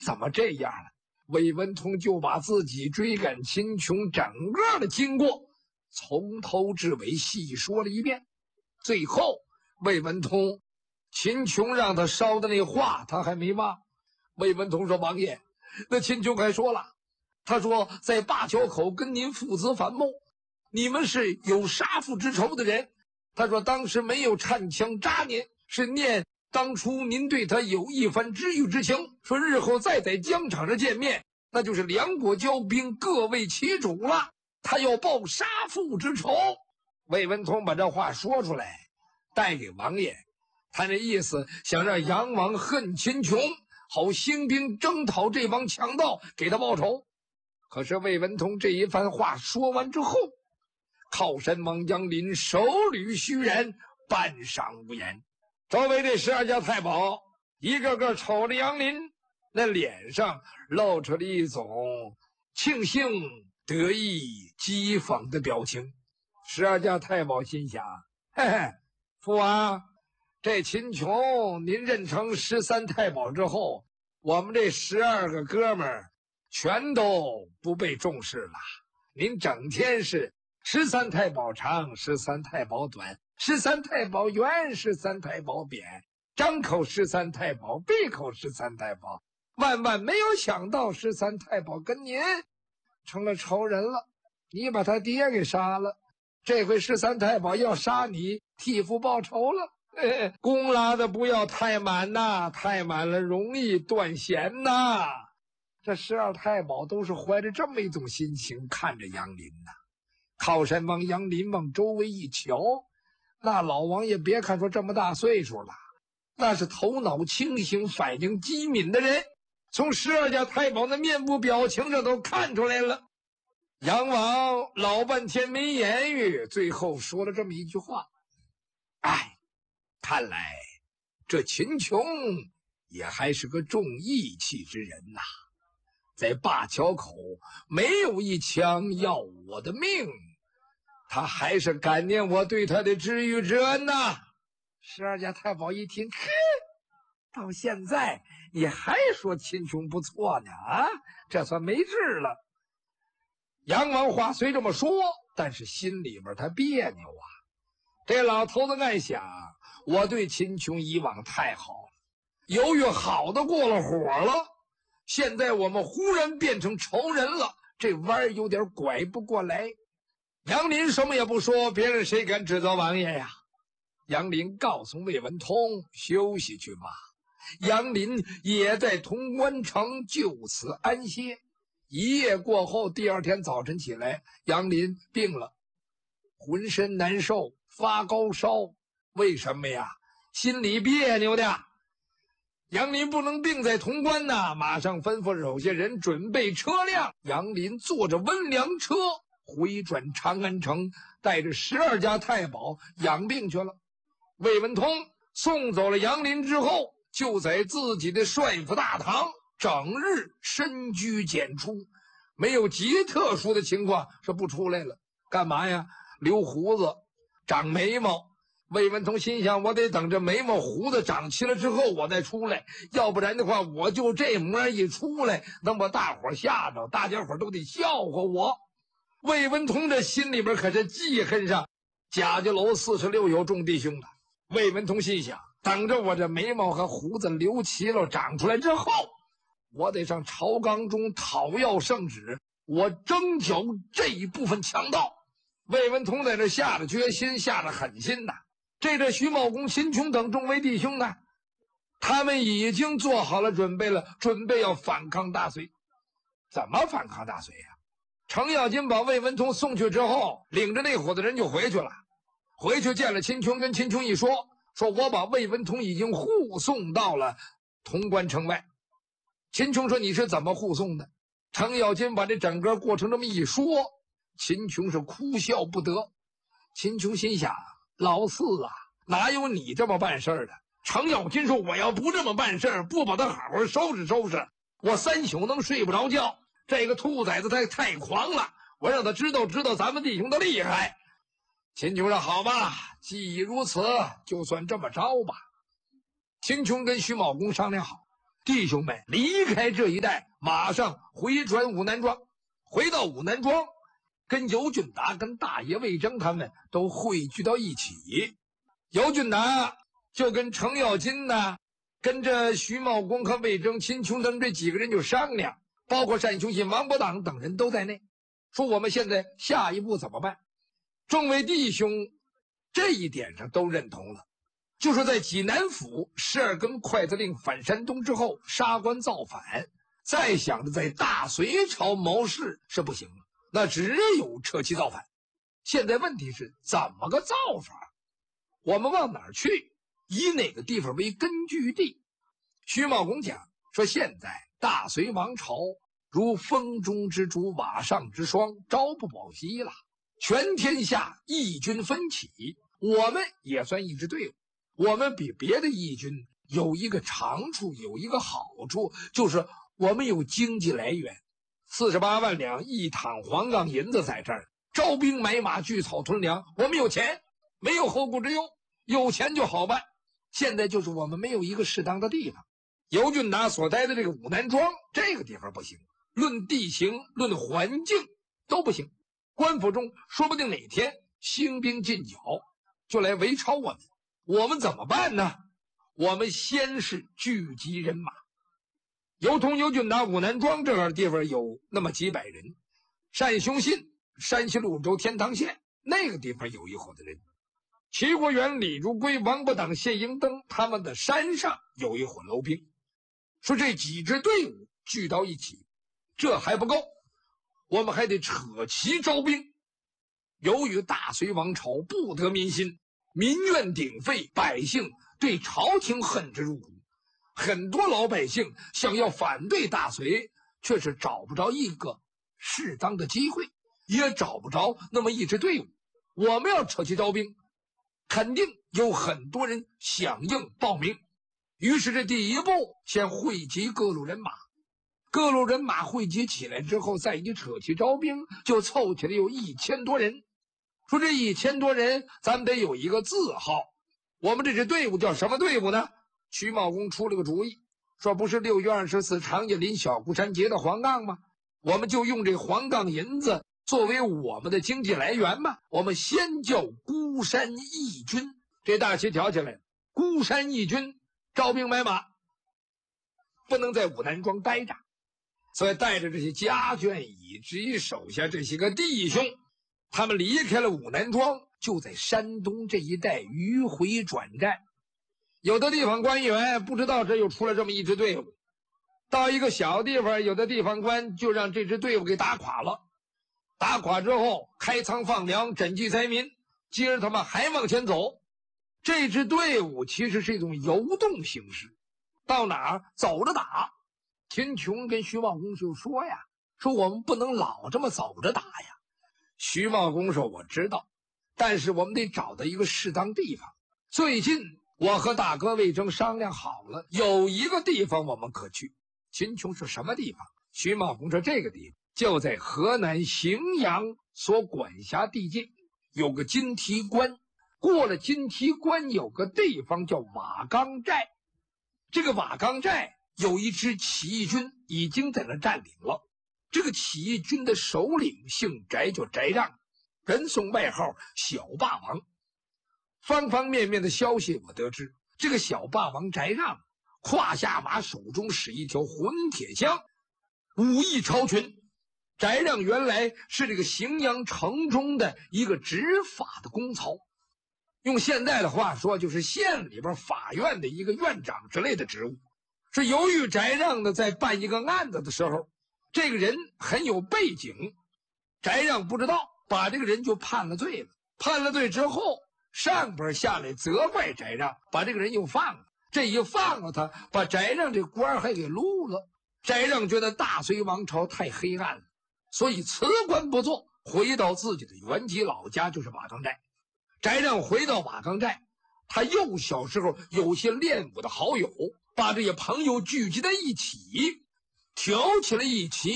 怎么这样了？魏文通就把自己追赶秦琼整个的经过从头至尾细说了一遍。最后魏文通，秦琼让他捎的那话他还没忘。魏文通说：“王爷，那秦琼还说了，他说在灞桥口跟您父子反目，你们是有杀父之仇的人。他说当时没有颤枪扎您，是念当初您对他有一番知遇之情，说日后再在疆场上见面，那就是两国交兵，各为其主了。他要报杀父之仇。”魏文通把这话说出来，带给王爷，他那意思想让杨王恨秦琼，好兴兵征讨这帮强盗，给他报仇。可是魏文通这一番话说完之后，靠山王杨林手捋虚髯，半晌无言。周围这12家太保一个个瞅着杨林，那脸上露出了一种庆幸、得意、讥讽的表情。12家太保心想：嘿嘿，父王，这秦琼您认成13太保之后，我们这12个哥们儿全都不被重视了。您整天是13太保长，13太保短，13太保圆，13太保扁，张口13太保，闭口13太保，万万没有想到13太保跟您成了仇人了。你把他爹给杀了，这回13太保要杀你，替父报仇了。功拉的不要太满呐，太满了容易断弦呐。这12太保都是怀着这么一种心情看着杨林呐。靠山王杨林往周围一瞧，那老王爷别看说这么大岁数了，那是头脑清醒、反应机敏的人，从12家太保的面部表情上都看出来了。杨王老半天没言语，最后说了这么一句话：“哎，看来这秦琼也还是个重义气之人呐，在灞桥口没有一枪要我的命，他还是感念我对他的知遇之恩呐。”12家太保一听，到现在你还说秦琼不错呢啊，这算没治了。杨王话虽这么说，但是心里边他别扭啊。这老头子暗想，我对秦琼以往太好了，由于好的过了火了，现在我们忽然变成仇人了，这弯有点拐不过来。杨林什么也不说，别人谁敢指责王爷呀？杨林告诉魏文通休息去吧。杨林也在潼关城就此安歇。一夜过后，第二天早晨起来，杨林病了，浑身难受，发高烧。为什么呀？心里别扭的。杨林不能病在潼关呐，马上吩咐有些人准备车辆。杨林坐着温凉车回转长安城，带着12家太保养病去了。魏文通送走了杨林之后，就在自己的帅府大堂整日深居简出，没有极特殊的情况是不出来了。干嘛呀？留胡子，长眉毛。魏文通心想，我得等着眉毛胡子长齐了之后我再出来，要不然的话我就这模样一出来，能把大伙吓着，大家伙都得笑话我。魏文通这心里边可是记恨上贾家楼46有众弟兄的。魏文通心想，等着我这眉毛和胡子留齐了长出来之后，我得上朝纲中讨要圣旨，我征剿这一部分强盗。魏文通在这下了决心，下了狠心呐。这徐茂公、秦琼等众位弟兄呢，他们已经做好了准备了，准备要反抗大隋。怎么反抗大隋呀？程咬金把魏文通送去之后，领着那伙子人就回去了。回去见了秦琼，跟秦琼一说我把魏文通已经护送到了潼关城外。秦琼说，你是怎么护送的？程咬金把这整个过程这么一说，秦琼是哭笑不得。秦琼心想，老四啊，哪有你这么办事的？程咬金说，我要不这么办事，不把他好好收拾收拾，我3宿能睡不着觉。这个兔崽子他太狂了，我让他知道咱们弟兄的厉害。秦琼说，好吧，既如此，就算这么着吧。秦琼跟徐茂公商量好， 弟兄们离开这一带，马上回转武南庄。回到武南庄，跟尤俊达、跟大爷魏征他们都汇聚到一起。尤俊达就跟程咬金呢，跟着徐茂公和魏征、秦琼等这几个人就商量，包括单雄信、王伯党等人都在内，说我们现在下一步怎么办？众位弟兄这一点上都认同了，就说在济南府12根筷子令反山东之后，杀官造反，再想着在大隋朝谋事是不行了，那只有撤旗造反。现在问题是怎么个造法？我们往哪儿去？以哪个地方为根据地？徐茂公讲说，现在大隋王朝如风中之烛，瓦上之霜，朝不保夕了。全天下义军纷起，我们也算一支队伍。我们比别的义军有一个长处，有一个好处，就是我们有经济来源，48万两一躺黄杠银子在这儿，招兵买马，聚草屯粮，我们有钱，没有后顾之忧，有钱就好办。现在就是我们没有一个适当的地方。尤俊达所待的这个武南庄这个地方不行，论地形论环境都不行。官府中说不定哪天兴兵进剿，就来围抄我们，我们怎么办呢？我们先是聚集人马，尤通、尤俊达、武南庄这个地方有那么几百人，单雄信山西潞州天堂县那个地方有一伙的人，齐国元、李如归、王伯党、谢迎登他们的山上有一伙楼兵。说这几支队伍聚到一起，这还不够，我们还得扯旗招兵。由于大隋王朝不得民心，民怨鼎沸，百姓对朝廷恨之入骨，很多老百姓想要反对大隋，却是找不着一个适当的机会，也找不着那么一支队伍。我们要扯旗招兵，肯定有很多人响应报名。于是这第一步先汇集各路人马，各路人马汇集起来之后，再一扯旗招兵，就凑起来有1000多人。说这1000多人咱们得有一个字号，我们这支队伍叫什么队伍呢？徐茂公出了个主意，说不是6月24长夜临小孤山节的黄杠吗？我们就用这黄杠银子作为我们的经济来源吧。我们先叫孤山义军，这大旗挑起来，孤山义军招兵买马，不能在武南庄待着，所以带着这些家眷以及手下这些个弟兄，他们离开了武南庄，就在山东这一带迂回转战。有的地方官员不知道这又出了这么一支队伍，到一个小地方，有的地方官就让这支队伍给打垮了。打垮之后开仓放粮，赈济灾民，接着他们还往前走。这支队伍其实是一种游动形式，到哪儿走着打。秦琼跟徐茂公就说呀，说我们不能老这么走着打呀。徐茂公说我知道，但是我们得找到一个适当地方。最近我和大哥魏征商量好了，有一个地方我们可去。秦琼是什么地方？徐茂公说这个地方就在河南荥阳所管辖地界，有个金提关，过了金提关有个地方叫瓦岗寨，这个瓦岗寨有一支起义军已经在那占领了。这个起义军的首领姓翟，叫翟让，人送外号小霸王。方方面面的消息我得知，这个小霸王翟让胯下马，手中使一条混铁枪，武艺超群。翟让原来是这个荥阳城中的一个执法的公曹，用现在的话说就是县里边法院的一个院长之类的职务。是由于翟让呢在办一个案子的时候，这个人很有背景，翟让不知道，把这个人就判了罪了。判了罪之后，上边下来责怪翟让，把这个人又放了。这一放了他，把翟让这官还给撸了。翟让觉得大隋王朝太黑暗了，所以辞官不做，回到自己的原籍老家，就是瓦岗寨。翟让回到瓦岗寨，他幼小时候有些练武的好友，把这些朋友聚集在一起，挑起了一起